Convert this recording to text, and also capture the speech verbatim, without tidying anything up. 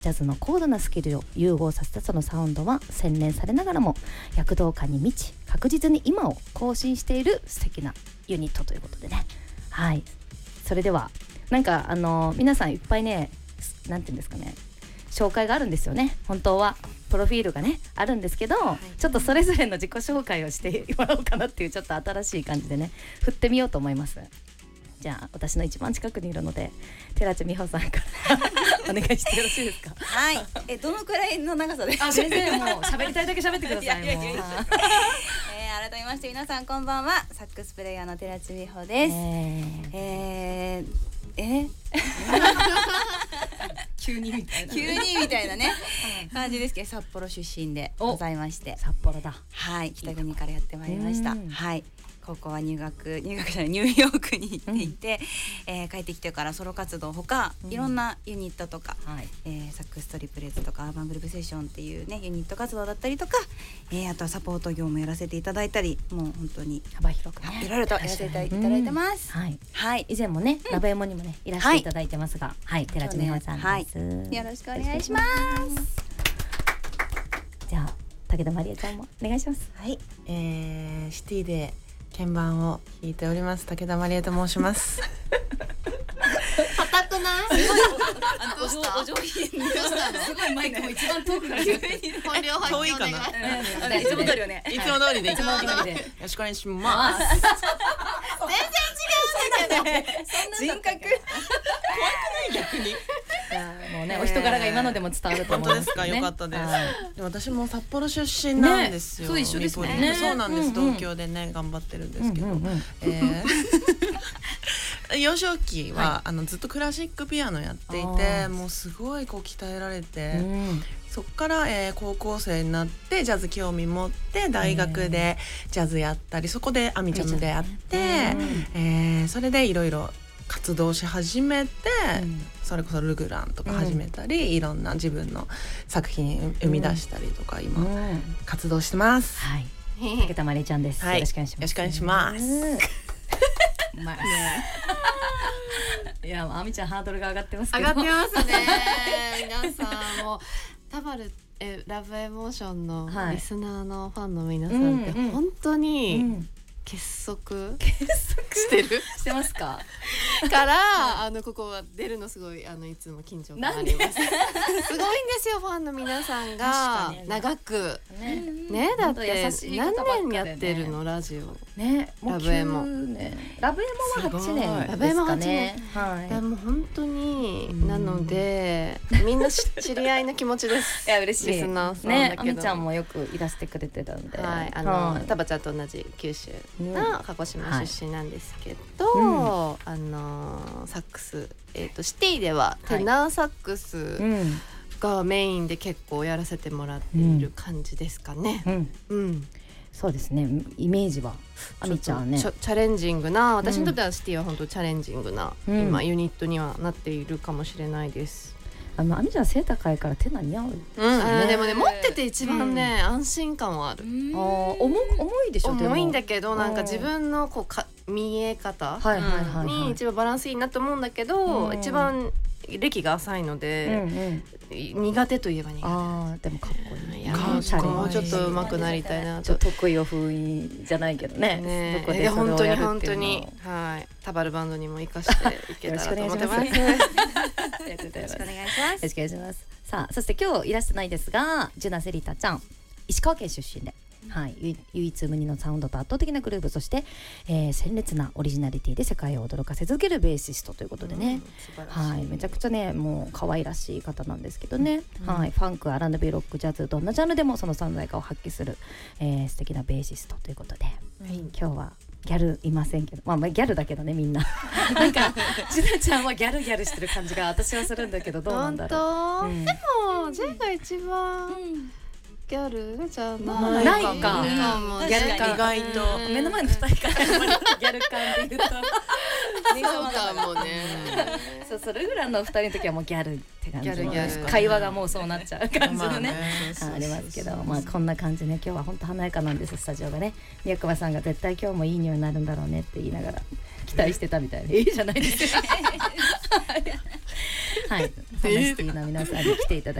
ジャズの高度なスキルを融合させたそのサウンドは洗練されながらも躍動感に満ち、確実に今を更新している素敵なユニットということでね。はい、それではなんかあの皆さんいっぱいね、なんていうんですかね、紹介があるんですよね。本当はプロフィールがねあるんですけど、はい、ちょっとそれぞれの自己紹介をしてもらおうかなっていう、ちょっと新しい感じでね振ってみようと思います。じゃあ私の一番近くにいるので寺地美穂さんからお願いしてよろしいですか。 はい。えどのくらいの長さで？ あ、全然もう喋りたいだけ喋ってください。もう。えー、改めまして皆さんこんばんは。サックスプレイヤーの寺地美穂です。えー、えー、え急にみたいな急にみたいなね感じですけど、札幌出身でございまして、 札幌だ。 はい、北国からやってまいりました。はい。高校は入学入学じゃないニューヨークに行っていて、うんえー、帰ってきてからソロ活動ほか、うん、いろんなユニットとか、はいえー、サックストリプレッツとかアーバングループセッションっていうねユニット活動だったりとか、えー、あとはサポート業もやらせていただいたり、もう本当に幅広くねいろいろとやらせていただいてます、 うんはいはい、以前もね、うん、ラブエモにもねいらしていただいてますが、はい、はい、寺地美穂さんです、はい、 よろしくお願いします。 じゃあ武田まりえちゃんもお願いします。 はい、えー、シティで鍵盤を弾いております武田まりえと申します硬くない？すごいお上お上品すごいマイクも一番遠くから本領発揮お願い遠いかな。 いつも通りよね。 いつも通りでいつも通りでよろしくお願いします。全然違うんだけど人格怖くない逆に。 もうねお人柄が今のでも伝わると思うんですけどね。 本当ですか、よかったです。で私も札幌出身なんですよ。 そう一緒ですね。 そうなんです。東京でね頑張ってるんですけど、幼少期はあのずっとクラシックピアノやっていて、もうすごいこう鍛えられて、そっからえ高校生になってジャズ興味持って大学でジャズやったり、そこでアミちゃんと出会って、えそれでいろいろ活動し始めて、うん、それこそルグランとか始めたり、うん、いろんな自分の作品生み出したりとか、うん、今、うん、活動してます。 はい、武田まりえちゃんです、はい、よろしくお願いします。 よろしくお願いします。 うまいね。いやあみちゃんハードルが上がってますけど。 上がってますね。皆さんもタバルえラブエモーションのリスナーのファンの皆さんって本当に、うんうん結束結束してるしてますかからあのここは出るのすごいあのいつも緊張感あります。すごいんですよファンの皆さんが長く ね, ねだって何年やってるのラジオねラブエモねラブエモははちねんラブエモはちねん、 はい、 でも本当になのでみんな知り合いの気持ちです。 いや嬉しいリスナーさんだけどねあみちゃんもよくいらしてくれてたんで、 はいあの、はい、タバちゃんと同じ九州の鹿児島出身なんですけど、はいうん、あのサックス、えーと、シティではテナーサックスがメインで結構やらせてもらっている感じですかね。うんうんうん、 そうですねイメージはあみちゃんねチャレンジングな私にとってはシティは本当チャレンジングな、うん、今ユニットにはなっているかもしれないです。 あのあみちゃん背高いから手が似合う、うんね、でもね持ってて一番ね、うん、安心感はある。 あ重重いでしょ。 重いんだけどなんか自分のこうか見え方に一番バランスいいなと思うんだけど、うん、一番歴が浅いので、うんうん、苦手といえば苦手。 あでもかっこいい。いやもうちょっと上手くなりたいなと。 得意を封印じゃないけどね。 ねどこでそれをやるっていうの。本当に本当にはいタバルバンドにも生かしていけたらと思ってます。よろしくお願いします。 よろしくお願いします。よろしくお願いします。さあそして今日いらしてないですがジュナセリタちゃん石川県出身で。はい、唯一無二のサウンドと圧倒的なグルーヴ、そして、えー、鮮烈なオリジナリティで世界を驚かせ続けるベーシストということでね、うん、はい、めちゃくちゃねもう可愛らしい方なんですけどね、うんはい、ファンク、アールアンドビー、ロック、ジャズどんなジャンルでもその存在感を発揮する、えー、素敵なベーシストということで、うん、今日はギャルいませんけど、まあ、まあギャルだけどねみんななんかジュナちゃんはギャルギャルしてる感じが私はするんだけどどうなんだろう。 本当、うん、でもジェイが一番、うんギャルじゃないないか、うん、 ギャル感意外と目の前のふたりからやっぱりギャル感で言うとそうかもねそうそうルグランのふたりの時はもうギャルって感じの会会話がもうそうなっちゃう感じのねありますけど、まあこんな感じね今日は本当華やかなんですスタジオがね。宮熊さんが絶対今日もいい匂いになるんだろうねって言いながら期待してたみたいでいいじゃないですかはい、サマシティの皆さんに来ていただ